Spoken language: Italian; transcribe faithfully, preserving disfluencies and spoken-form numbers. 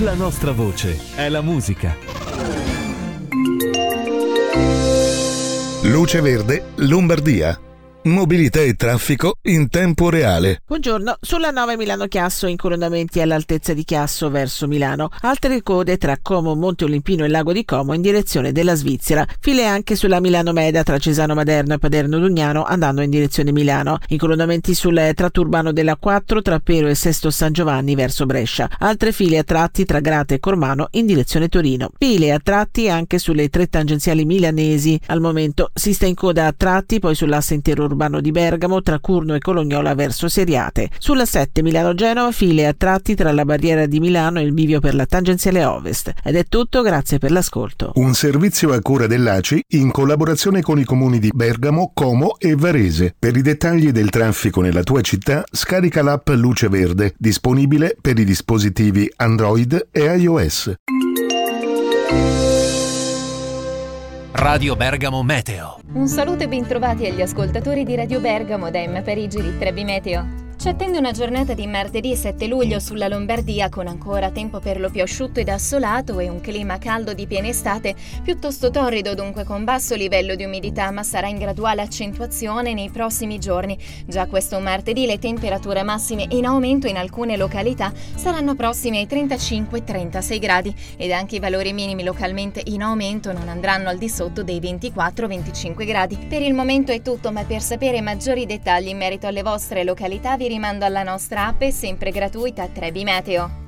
La nostra voce è la musica. Luce Verde, Lombardia. Mobilità e traffico in tempo reale. Buongiorno, sulla nove Milano-Chiasso incoronamenti all'altezza di Chiasso verso Milano, altre code tra Como, Monte Olimpino e Lago di Como in direzione della Svizzera, file anche sulla Milano-Meda tra Cesano Maderno e Paderno Dugnano andando in direzione Milano, incoronamenti sul tratto urbano della quattro tra Pero e Sesto San Giovanni verso Brescia, altre file a tratti tra Grate e Cormano in direzione Torino, file a tratti anche sulle tre tangenziali milanesi, al momento si sta in coda a tratti poi sull'asse intero urbano di Bergamo tra Curno e Colognola verso Seriate. Sulla sette Milano-Genova file a tratti tra la barriera di Milano e il bivio per la tangenziale ovest. Ed è tutto, grazie per l'ascolto. Un servizio a cura dell'A C I in collaborazione con i comuni di Bergamo, Como e Varese. Per i dettagli del traffico nella tua città scarica l'app Luce Verde, disponibile per i dispositivi Android e iOS. Radio Bergamo Meteo. Un saluto e bentrovati agli ascoltatori di Radio Bergamo da M Parigi di Trebi Meteo. Ci attende una giornata di martedì sette luglio sulla Lombardia con ancora tempo per lo più asciutto ed assolato e un clima caldo di piena estate, piuttosto torrido, dunque con basso livello di umidità, ma sarà in graduale accentuazione nei prossimi giorni. Già questo martedì le temperature massime in aumento in alcune località saranno prossime ai trentacinque trentasei gradi ed anche i valori minimi localmente in aumento non andranno al di sotto dei ventiquattro venticinque gradi. Per il momento è tutto, ma per sapere maggiori dettagli in merito alle vostre località vi rimando alla nostra app sempre gratuita Trebi Meteo.